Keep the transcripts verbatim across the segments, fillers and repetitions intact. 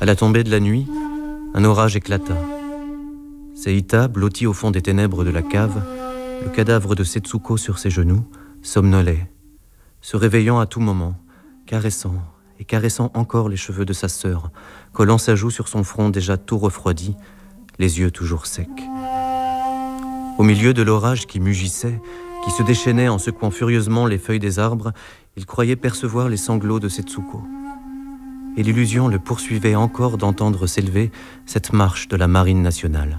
À la tombée de la nuit, un orage éclata. Seita, blotti au fond des ténèbres de la cave, le cadavre de Setsuko sur ses genoux, somnolait, se réveillant à tout moment, caressant et caressant encore les cheveux de sa sœur, collant sa joue sur son front déjà tout refroidi, les yeux toujours secs. Au milieu de l'orage qui mugissait, qui se déchaînait en secouant furieusement les feuilles des arbres, il croyait percevoir les sanglots de Setsuko. Et l'illusion le poursuivait encore d'entendre s'élever cette marche de la marine nationale.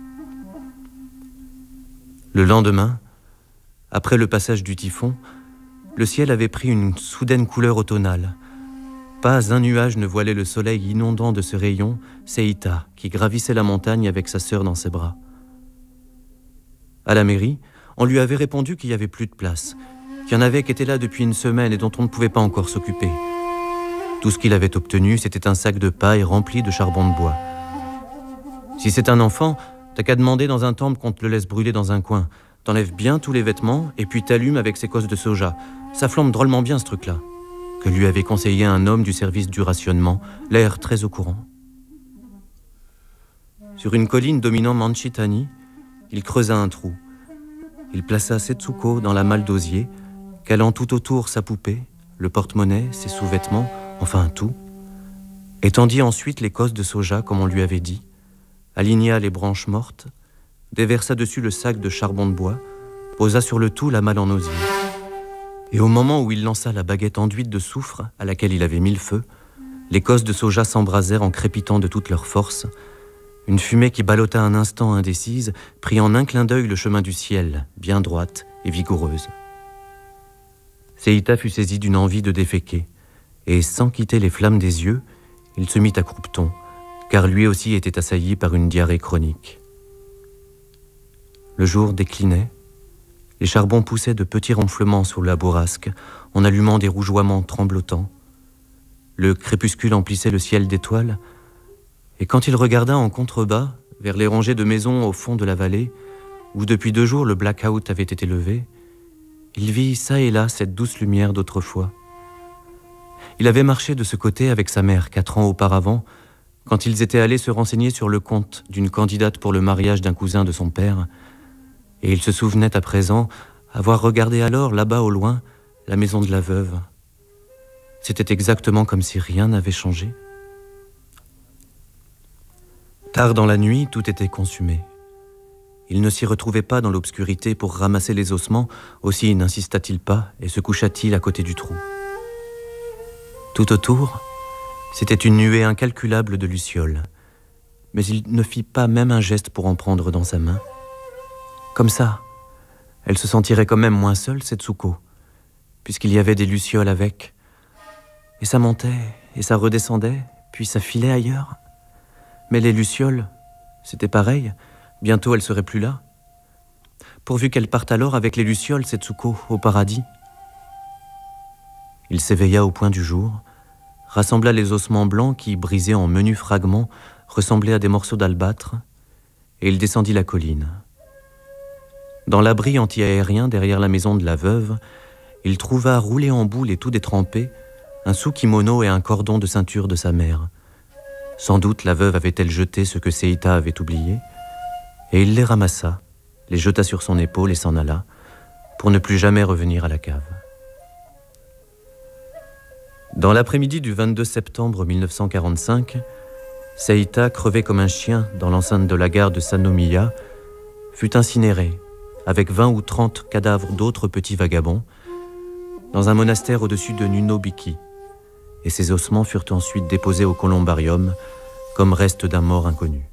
Le lendemain, après le passage du typhon, le ciel avait pris une soudaine couleur automnale. Pas un nuage ne voilait le soleil inondant de ce rayon Seita, qui gravissait la montagne avec sa sœur dans ses bras. À la mairie, on lui avait répondu qu'il n'y avait plus de place, qu'il y en avait qui étaient là depuis une semaine et dont on ne pouvait pas encore s'occuper. Tout ce qu'il avait obtenu, c'était un sac de paille rempli de charbon de bois. Si c'est un enfant, t'as qu'à demander dans un temple qu'on te le laisse brûler dans un coin. T'enlèves bien tous les vêtements et puis t'allumes avec ses cosses de soja. Ça flambe drôlement bien ce truc-là, que lui avait conseillé un homme du service du rationnement, l'air très au courant. Sur une colline dominant Manchitani, il creusa un trou. Il plaça Setsuko dans la malle d'osier, calant tout autour sa poupée, le porte-monnaie, ses sous-vêtements, enfin tout, étendit ensuite les cosses de soja comme on lui avait dit, aligna les branches mortes, déversa dessus le sac de charbon de bois, posa sur le tout la malle en osier. Et au moment où il lança la baguette enduite de soufre à laquelle il avait mis le feu, les cosses de soja s'embrasèrent en crépitant de toute leur force. Une fumée qui ballotta un instant indécise prit en un clin d'œil le chemin du ciel, bien droite et vigoureuse. Seita fut saisi d'une envie de déféquer, et sans quitter les flammes des yeux, il se mit à croupeton, car lui aussi était assailli par une diarrhée chronique. Le jour déclinait, les charbons poussaient de petits ronflements sous la bourrasque, en allumant des rougeoiements tremblotants. Le crépuscule emplissait le ciel d'étoiles, et quand il regarda en contrebas, vers les rangées de maisons au fond de la vallée, où depuis deux jours le blackout avait été levé, il vit çà et là cette douce lumière d'autrefois. Il avait marché de ce côté avec sa mère quatre ans auparavant, quand ils étaient allés se renseigner sur le compte d'une candidate pour le mariage d'un cousin de son père, et il se souvenait à présent avoir regardé alors là-bas au loin la maison de la veuve. C'était exactement comme si rien n'avait changé. Tard dans la nuit, tout était consumé. Il ne s'y retrouvait pas dans l'obscurité pour ramasser les ossements, aussi n'insista-t-il pas et se coucha-t-il à côté du trou. Tout autour, c'était une nuée incalculable de lucioles, mais il ne fit pas même un geste pour en prendre dans sa main. Comme ça, elle se sentirait quand même moins seule, Setsuko, puisqu'il y avait des lucioles avec. Et ça montait, et ça redescendait, puis ça filait ailleurs. Mais les lucioles, c'était pareil, bientôt elle serait plus là. Pourvu qu'elle parte alors avec les lucioles, Setsuko, au paradis. Il s'éveilla au point du jour, rassembla les ossements blancs qui, brisés en menus fragments, ressemblaient à des morceaux d'albâtre, et il descendit la colline. Dans l'abri anti-aérien derrière la maison de la veuve, il trouva roulé en boule et tout détrempé un sous-kimono et un cordon de ceinture de sa mère. Sans doute la veuve avait-elle jeté ce que Seita avait oublié, et il les ramassa, les jeta sur son épaule et s'en alla, pour ne plus jamais revenir à la cave. Dans l'après-midi du vingt-deux septembre mille neuf cent quarante-cinq, Seita, crevé comme un chien dans l'enceinte de la gare de Sanomiya, fut incinéré, avec vingt ou trente cadavres d'autres petits vagabonds, dans un monastère au-dessus de Nunobiki, et ses ossements furent ensuite déposés au columbarium comme reste d'un mort inconnu.